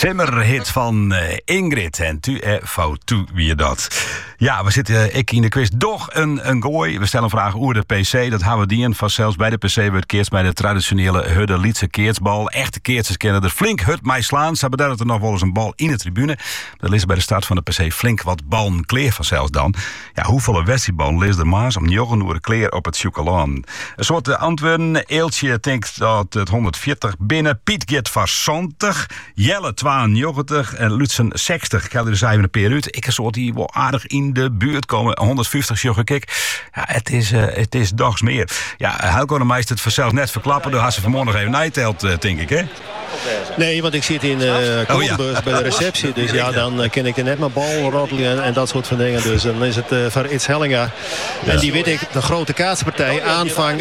Simmerhit van Ingrid. En tu fout toe wie dat. Ja, we zitten ik in de quiz. Doch een gooi. We stellen vragen over de PC. Dat hebben we die vanzelfs bij de PC. Wordt keerst bij de traditionele Hudde Lietse keertsbal. Echte keertjes kennen er flink hut mij slaan. Ze hebben daar er nog wel eens een bal in de tribune. Dat is bij de start van de PC flink wat ballen kleer vanzelfs dan. Ja, hoeveel wedstrijdballen lees er maar om 9 uur kleer op het chocolaan? Een soort antwoorden. Eeltje denkt dat het 140 binnen. Piet Git van 70. Jelle 92 en Lutsen 60. Ik ga er even een peer uit. Ik soort die wel aardig in de buurt komen. 150 joggen kijk. Ja, het is dags meer. Ja, Helco de meester het vanzelf net verklappen. Daar had ze vanmorgen nog even nijteld, denk ik, hè? Nee, want ik zit in Koolbeurs bij de receptie. Dus ja, dan ken ik er net mijn bal roddelen en dat soort van dingen. Dus dan is het voor Its Hellinga. Ja. En die weet ik, de grote kaatspartij. Aanvang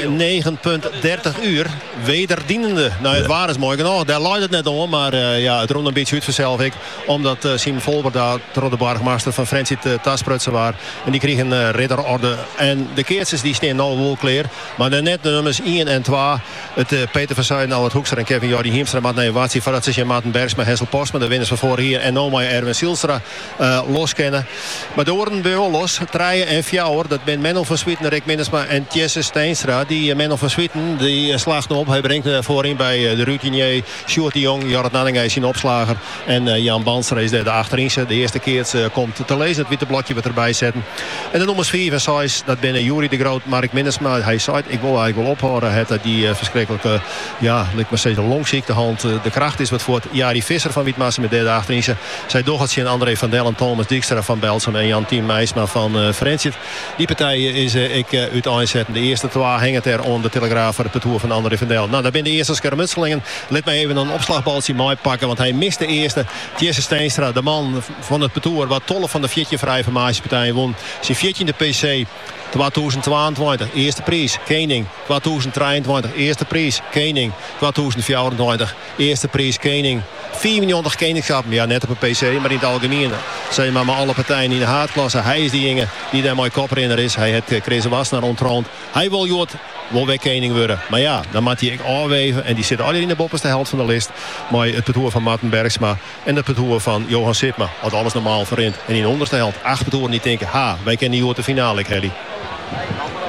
9:30 uur. Wederdienende. Nou, het waar is mooi genoeg. Daar luidt het net om. Maar ja, het rond een beetje uit vanzelf. Omdat Simon Volber daar, de burgemeester van Frensie Tasprutsen waar. En die kregen een ridderorde. En de keertjes die staan nou wel klaar. Maar net de nummers 1 en 2. Het Peter van Zuiden, Albert Hoekstra en Kevin Jordi Hiemstra. Maar nee, wat zie dat ze Maarten Bergsma, Hessel Postma, de winnaars van vorig jaar. En nou Erwin Sielstra loskennen. Maar de oren ben wel los. Treien en Fjouwer. Dat ben Menno van Swieten, Rick Minnesma en Jesse Steenstra. Die Menno van Swieten, die slaagt op. Hij brengt voorin bij de routinier Sjoerd de Jong, Jorrit Nanninga is zijn opslager. En Jan Banstra is de achterin. De eerste keer komt te lezen. Het witte blokje wat erbij zetten. En de nummers 4 en 6, dat ben Juri de Groot, Mark Minnesma. Hij zei, ik wil eigenlijk wel ophouden. Het die verschrikkelijke, ja, lijkt me steeds een longziektehand. De kracht is wat voor het Jari Visser van Wietmassa met derde achterin. Zij Doggertje en André van Del en Thomas Dijkstra van Belsum en Jan Tien Meijsma van Frensiet. Die partijen is ik uit aanzetten. De eerste 2 hangen er onder de Telegraaf voor het parcours van André van Del. Nou, daar ben de eerste schermutselingen. Let mij even een opslagbaltje mooi pakken, want hij mist de eerste. Jesse Steenstra, de man van het parcours wat tolle van de Vietje vrij van Maasjespartij won. Zijn Vietje in de PC. 2022, eerste prijs, Kening. 2023, eerste prijs, Kening. 2024, eerste prijs, Kening. 4 miljoen koningschappen, ja net op een PC, maar in het algemeen zijn maar alle partijen in de haatklasse. Hij is die jongen die daar mooi koprenner is. Hij heeft Chris Wassenaar ontroond. Hij wil Jord wel weer koning worden. Maar ja, dan moet hij afweven. En die zitten alle in de bopperste helft van de list. Maar het parcours van Maarten Bergsma en het parcours van Johan Sipma. Had alles normaal verrint. En in de onderste helft, 8 parcours niet denken, wij kennen Jord de finale, Kelly.